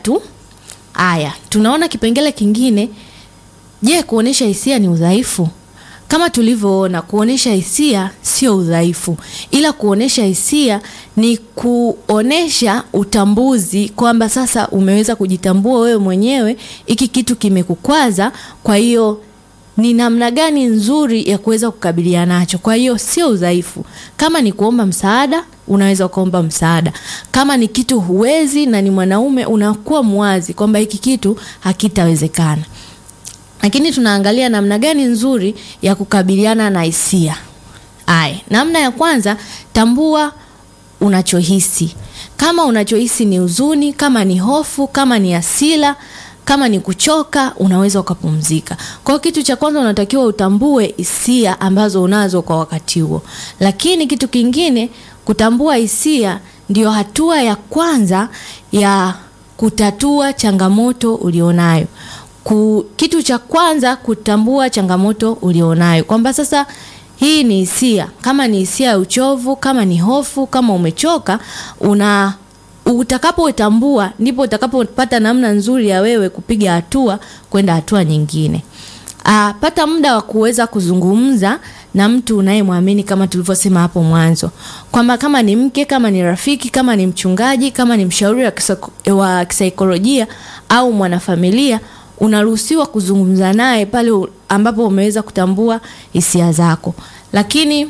tu. Aya, tunaona kipengele kingine. Je, kuonesha hisia ni udhaifu? Kama tulivyoona, kuonesha hisia sio udhaifu, ila kuonesha hisia ni kuonesha utambuzi kwamba sasa umeweza kujitambua wewe mwenyewe, hiki kitu kimekukwaza, kwa hiyo ni namna gani nzuri ya kuweza kukabiliana nacho. Kwa hiyo sio udhaifu. Kama ni kuomba msaada, unaweza kuomba msaada. Kama ni kitu huwezi na ni mwanaume, unakuwa mwazi kwamba hiki kitu hakitawezekana. Lakini tunaangalia namna gani nzuri ya kukabiliana na hisia. Namna ya kwanza, tambua unachohisi. Kama unachohisi ni huzuni, kama ni hofu, kama ni hasira, kama ni kuchoka, unaweza ukapumzika. Kwa kitu cha kwanza unatakiwa utambue hisia ambazo unazo kwa wakati huo. Lakini kitu kingine, kutambua hisia ndio hatua ya kwanza ya kutatua changamoto ulionayo. Kitu cha kwanza, kutambua changamoto ulionayo. Kwamba sasa hii ni hisia. Kama ni hisia ya uchovu, kama ni hofu, kama umechoka, utakapotambua ndipo utakapopata namna nzuri ya wewe kupiga hatua kwenda hatua nyingine. Pata muda wa kuweza kuzungumza na mtu unayemwamini kama tulivyosema hapo mwanzo. Kwamba kama ni mke, kama ni rafiki, kama ni mchungaji, kama ni mshauri wa kisaikolojia au mwanafamilia, unaruhusiwa kuzungumza naye pale ambapo umeweza kutambua hisia zako. Lakini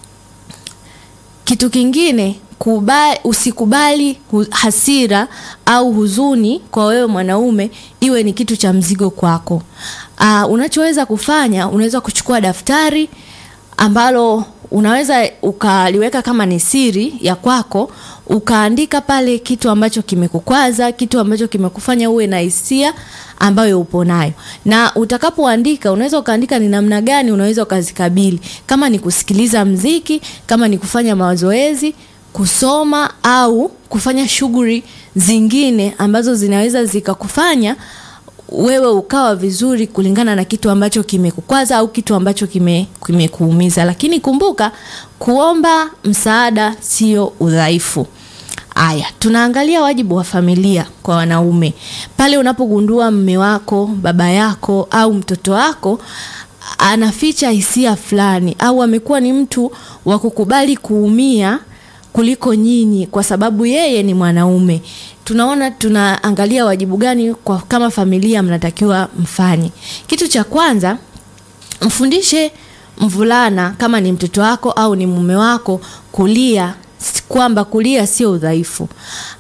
kitu kingine, usikubali hasira au huzuni kwa wewe mwanaume iwe ni kitu cha mzigo kwako. Unachoweza kufanya, unaweza kuchukua daftari ambalo unaweza ukaliweka kama ni siri ya kwako, ukaandika pale kitu ambacho kimekukwaza, kitu ambacho kimekufanya uwe na hisia ambayo upo nayo. Na utakapoandika, unaweza ukaandika ni namna gani unaweza ukazikabili. Kama ni kusikiliza mziki, kama ni kufanya mazoezi, kusoma au kufanya shughuli zingine ambazo zinaweza zikakufanya wewe ukawa vizuri kulingana na kitu ambacho kimekukwaza au kitu ambacho kimekuumiza. Lakini kumbuka, kuomba msaada sio udhaifu. Tunaangalia wajibu wa familia kwa wanaume. Pale unapogundua mume wako, baba yako au mtoto wako anaficha hisia fulani au amekuwa ni mtu wa kukubali kuumia kuliko nyinyi kwa sababu yeye ni mwanaume, tunaangalia wajibu gani kama familia mnatakiwa mfanye. Kitu cha kwanza, mfundishe mvulana kama ni mtoto wako au ni mume wako kulia, kwamba kulia sio udhaifu.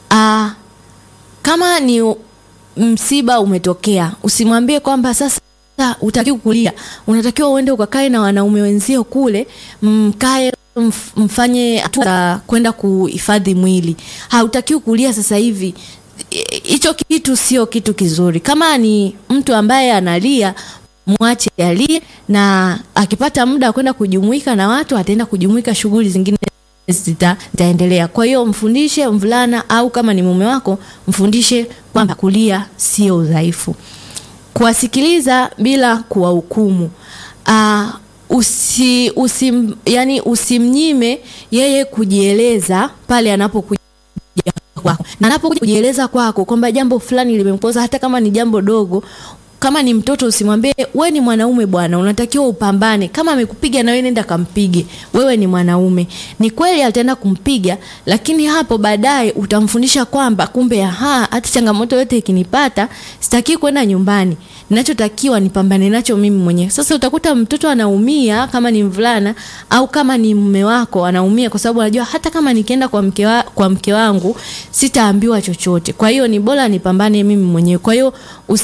Kama ni msiba umetokea, usimwambie kwamba sasa utakiwa kulia. Unatakiwa uende ukakae na wanaume wenzio kule, mkae mfanye hatua kwenda kuhifadhi mwili. Hautakiwi kulia sasa hivi. Hicho kitu sio kitu kizuri. Kama ni mtu ambaye analia, muache alie, na akipata muda kwenda kujumuika na watu ataenda kujumuika, shughuli zingine zitaendelea. Kwa hiyo mfundishe mvulana au kama ni mume wako, mfundishe kwamba kulia sio udhaifu. Kuwasikiliza bila kuwahukumu. Usimnyime yeye kujieleza pale anapokuja kwako. Na anapokuja kujieleza kwako kwamba jambo fulani limempoza, hata kama ni jambo dogo. Kama ni mtoto, usimwambie wewe ni mwanaume bwana, unatakiwa upambane. Kama amekupiga na wewe nenda kampige. Wewe ni mwanaume. Ni kweli ataenda kumpiga, lakini hapo baadaye utamfundisha kwamba kumbe hata changamoto yote ikinipata sitaki kwenda nyumbani. Ninachotakiwa nipambane nacho mimi mwenyewe. Sasa utakuta mtoto anaumia kama ni mvulana au kama ni mume wako anaumia kwa sababu anajua hata kama nikienda kwa mke wangu sitaambiwa chochote. Kwa hiyo ni bora nipambane mimi mwenyewe. Kwa hiyo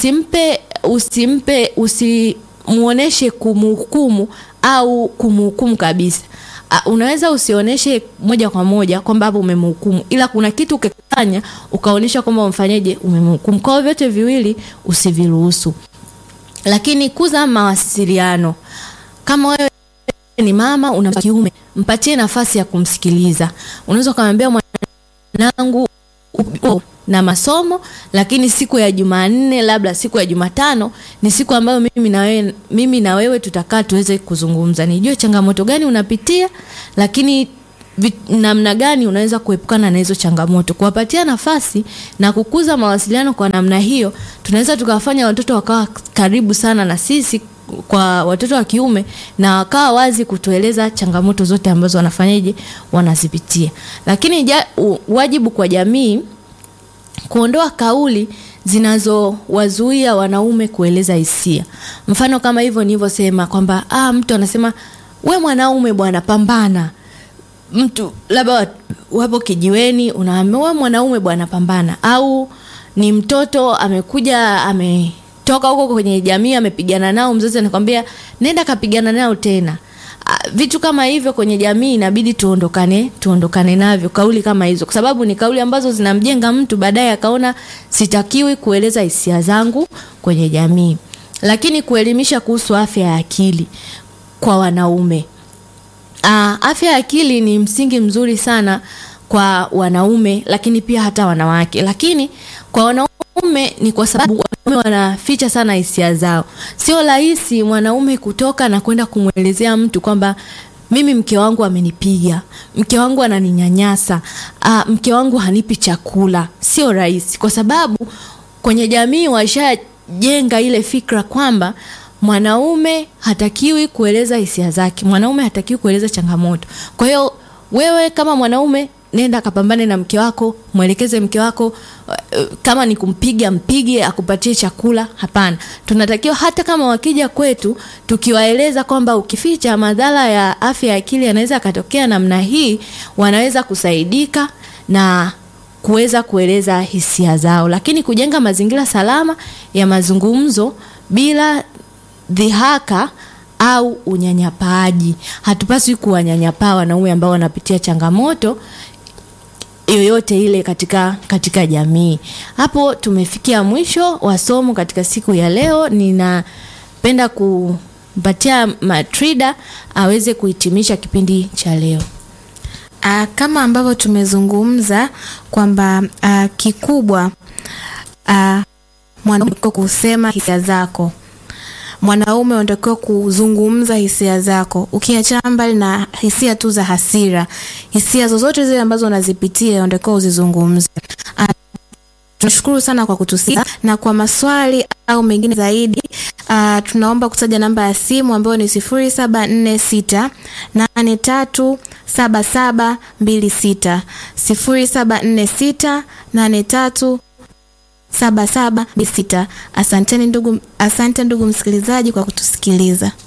usimuoneshe kumhukumu au kumhukumu kabisa. Unaweza usioneshe moja kwa moja kwamba hapo umemhukumu, ila kuna kitu ukifanya ukaonesha kwamba umfanyaje, umemhukumu. Kwa vyote viwili usiviruhusu. Lakini kuza mawasiliano. Kama wewe ni mama una kiume, mpatie nafasi ya kumsikiliza. Unaweza kumwambia mwanangu na masomo, lakini siku ya Jumanne, labda siku ya Jumatano ni siku ambayo mimi na wewe tutakaa tuweze kuzungumza. Nijue changamoto gani unapitia, lakini namna gani unaweza kuepukana na hizo changamoto. Kuwapatia nafasi na kukuza mawasiliano kwa namna hiyo, tunaweza tukawafanya watoto wakawa karibu sana na sisi, kwa watoto wa kiume, na wakawa wazi kutueleza changamoto zote ambazo wanazipitia. Lakini wajibu kwa jamii kuondoa kauli zinazowazuia wanaume kueleza hisia. Mfano kama hivyo nilivyosema kwamba mtu anasema we mwanaume bwana pambana. Mtu labda wapo kijiweni, unaambia we mwanaume bwana pambana. Au ni mtoto amekuja ametoka huko kwenye jamii amepigana nao, mzazi anakuambia nenda kapigana nao tena. Vitu kama hivyo kwenye jamii inabidi tuondokane navyo, kauli kama hizo, kwa sababu ni kauli ambazo zinamjenga mtu baadaye akaona sitakiwi kueleza hisia zangu kwenye jamii. Lakini kuelimisha kuhusu afya ya akili kwa wanaume. Afya ya akili ni msingi mzuri kwa wanaume, lakini pia hata wanawake. Lakini kwa wanaume ni kwa sababu wanaume wanaficha sana hisia zao. Sio rahisi mwanaume kutoka na kwenda kumwelezea mtu kwamba mimi mke wangu amenipiga, mke wangu ananinyanyasa, mke wangu hanipi chakula. Sio rahisi, kwa sababu kwenye jamii washajenga ile fikra kwamba mwanaume hatakiwi kueleza hisia zake, mwanaume hatakiwi kueleza changamoto. Kwa hiyo wewe kama mwanaume nenda kapambane na mke wako, mwelekeze mke wako, kama ni kumpiga mpige, akupatie chakula. Hapana, tunatakiwa hata kama wakija kwetu tukiwaeleza kwamba ukificha madhara ya afya ya akili yanaweza katokea namna hii, wanaweza kusaidika na kuweza kueleza hisia zao. Lakini kujenga mazingira salama ya mazungumzo bila dhihaka au unyanyapaaji. Hatupaswi kuwanyanyapaa wanaume ambao wanapitia changamoto yoyote ile katika jamii. Hapo tumefikia mwisho wa somo katika siku ya leo. Ninapenda kumpatia Matrida aweze kuhitimisha kipindi cha leo. Kama ambavyo tumezungumza kwamba kikubwa mwanaume kusema hisia zako. Mwanaume unatakiwa kuzungumza hisia zako. Ukiachana mbali na hisia tu za hasira, hisia zozote zile ambazo unazipitia unatakiwa uzizungumze. Tunashukuru sana kwa kutusikiza, na kwa maswali au mengine zaidi tunaomba kutaja namba ya simu ambayo ni 0746837726 0746837726. Asante ndugu msikilizaji kwa kutusikiliza.